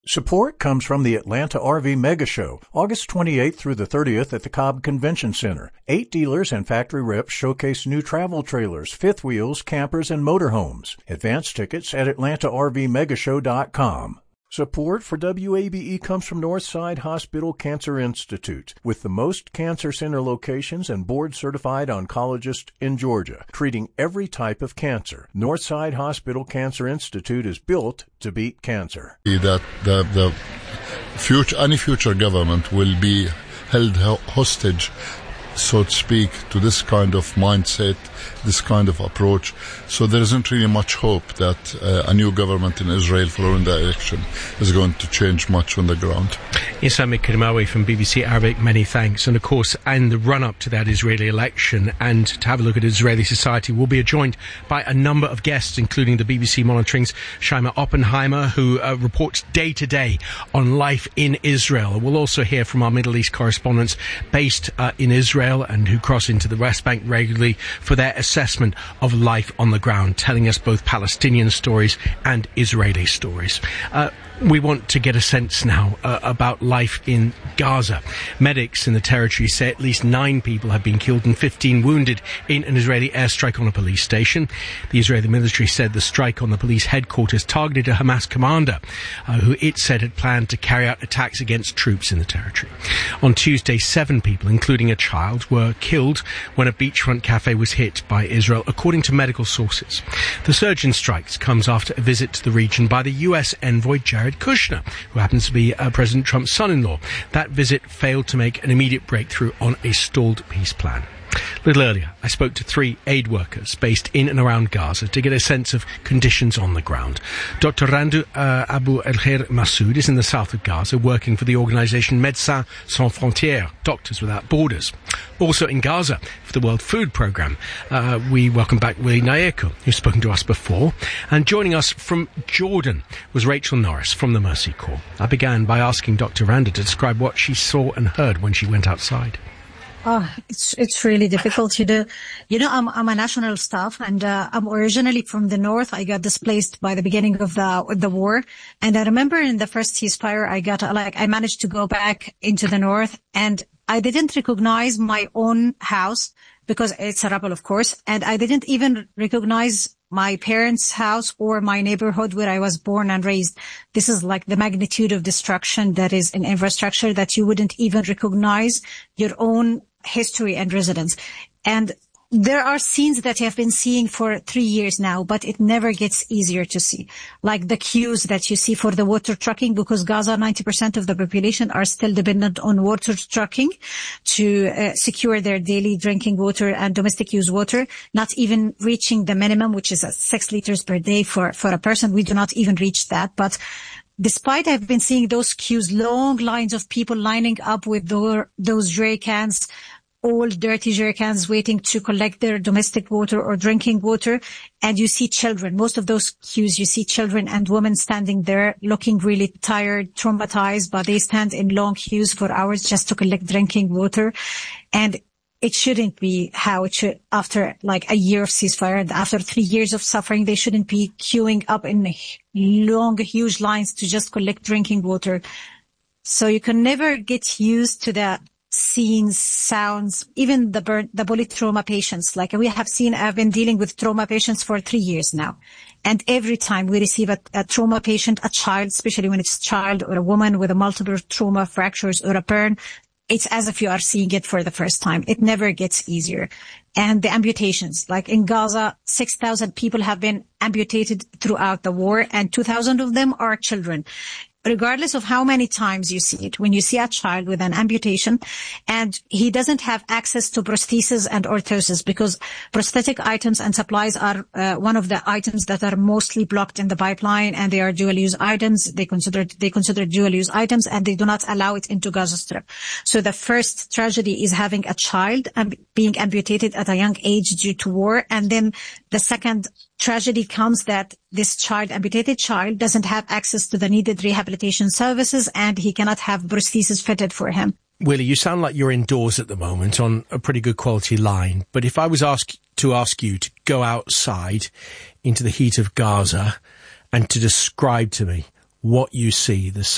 Support comes from the Atlanta RV Mega Show, August 28th through the 30th at the Cobb Convention Center. 8 dealers and factory reps showcase new travel trailers, fifth wheels, campers, and motorhomes. Advance tickets at atlantarvmegashow.com. Support for WABE comes from Northside Hospital Cancer Institute, with the most cancer center locations and board-certified oncologists in Georgia, treating every type of cancer. Northside Hospital Cancer Institute is built to beat cancer. That any future government will be held hostage, so to speak, to this kind of mindset, this kind of approach. So there isn't really much hope that a new government in Israel following the election is going to change much on the ground. Isami Kirimawi from BBC Arabic, many thanks. And of course, in the run-up to that Israeli election and to have a look at Israeli society, we'll be joined by a number of guests, including the BBC Monitoring's Shaima Oppenheimer, who reports day to day on life in Israel. We'll also hear from our Middle East correspondents based in Israel and who cross into the West Bank regularly for their assessment of life on the ground, telling us both Palestinian stories and Israeli stories. We want to get a sense now about life in Gaza. Medics in the territory say at least 9 people have been killed and 15 wounded in an Israeli airstrike on a police station. The Israeli military said the strike on the police headquarters targeted a Hamas commander who it said had planned to carry out attacks against troops in the territory. On Tuesday, 7 people, including a child, were killed when a beachfront cafe was hit by Israel, according to medical sources. The surge in strikes comes after a visit to the region by the US envoy Jared Kushner, who happens to be President Trump's son-in-law. That visit failed to make an immediate breakthrough on a stalled peace plan. A little earlier, I spoke to 3 aid workers based in and around Gaza to get a sense of conditions on the ground. Dr. Randu Abu El-Khair Massoud is in the south of Gaza, working for the organisation Médecins Sans Frontières, Doctors Without Borders. Also in Gaza, for the World Food Programme, we welcome back Willie Nayeko, who's spoken to us before. And joining us from Jordan was Rachel Norris from the Mercy Corps. I began by asking Dr. Randu to describe what she saw and heard when she went outside. Oh, it's really difficult. I'm a national staff and I'm originally from the north. I got displaced by the beginning of the war. And I remember in the first ceasefire, I managed to go back into the north and I didn't recognize my own house because it's a rebel, of course. And I didn't even recognize my parents' house or my neighborhood where I was born and raised. This is like the magnitude of destruction that is in infrastructure that you wouldn't even recognize your own history and residence. And there are scenes that I have been seeing for 3 years now, but it never gets easier to see. Like the queues that you see for the water trucking, because Gaza, 90% of the population are still dependent on water trucking to secure their daily drinking water and domestic use water, not even reaching the minimum, which is 6 liters per day for a person. We do not even reach that. But despite I've been seeing those queues, long lines of people lining up with those jerry cans, old dirty jerry cans waiting to collect their domestic water or drinking water. And you see children. Most of those queues, you see children and women standing there looking really tired, traumatized, but they stand in long queues for hours just to collect drinking water. And it shouldn't be how it should, after like a year of ceasefire and after 3 years of suffering, they shouldn't be queuing up in long, huge lines to just collect drinking water. So you can never get used to the scenes, sounds, even the bullet trauma patients. Like I've been dealing with trauma patients for 3 years now. And every time we receive a trauma patient, a child, especially when it's a child or a woman with a multiple trauma fractures or a burn, it's as if you are seeing it for the first time. It never gets easier. And the amputations, like in Gaza, 6,000 people have been amputated throughout the war and 2,000 of them are children. Regardless of how many times you see it, when you see a child with an amputation and he doesn't have access to prosthesis and orthosis, because prosthetic items and supplies are one of the items that are mostly blocked in the pipeline, and they are dual-use items. They consider dual-use items, and they do not allow it into Gaza Strip. So the first tragedy is having a child being amputated at a young age due to war, and then the second tragedy comes that this amputated child, doesn't have access to the needed rehabilitation services and he cannot have prosthesis fitted for him. Willie, you sound like you're indoors at the moment on a pretty good quality line. But if I was to ask you to go outside into the heat of Gaza and to describe to me what you see, the